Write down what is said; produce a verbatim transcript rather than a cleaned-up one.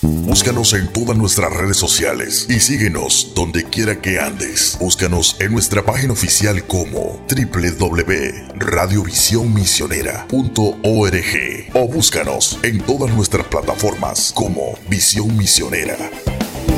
Búscanos en todas nuestras redes sociales y síguenos donde quiera que andes. Búscanos en nuestra página oficial como w w w punto radio visión misionera punto org o búscanos en todas nuestras plataformas como Visión Misionera.